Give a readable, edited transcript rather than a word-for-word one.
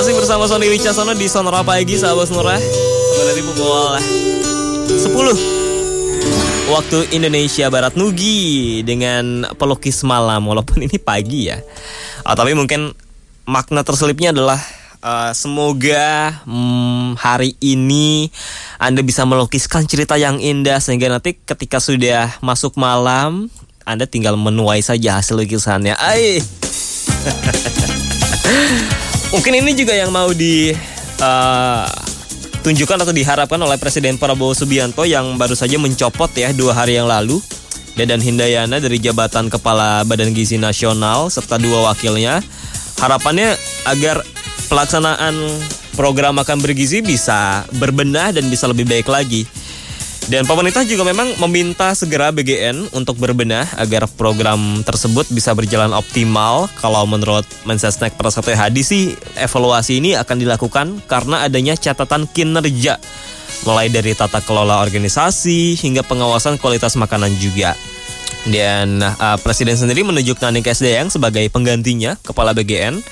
Masih bersama Sony Wicaksono di Sonora Pagi, sahabat Sonora. Dari pukul 10 waktu Indonesia Barat, Nugi dengan Pelukis Malam. Walaupun ini pagi ya, tapi mungkin makna terselipnya adalah semoga hari ini Anda bisa melukiskan cerita yang indah, sehingga nanti ketika sudah masuk malam Anda tinggal menuai saja hasil lukisannya. Mungkin ini juga yang mau ditunjukkan atau diharapkan oleh Presiden Prabowo Subianto yang baru saja mencopot ya 2 hari yang lalu Dadan Hindayana dari jabatan Kepala Badan Gizi Nasional serta 2 wakilnya. Harapannya agar pelaksanaan program makan bergizi bisa berbenah dan bisa lebih baik lagi. Dan pemerintah juga memang meminta segera BGN untuk berbenah agar program tersebut bisa berjalan optimal. Kalau menurut Mensesnek Prasetyo Hadi sih, evaluasi ini akan dilakukan karena adanya catatan kinerja, mulai dari tata kelola organisasi hingga pengawasan kualitas makanan juga. Dan Presiden sendiri menunjuk Naning Kasdayang sebagai penggantinya Kepala BGN.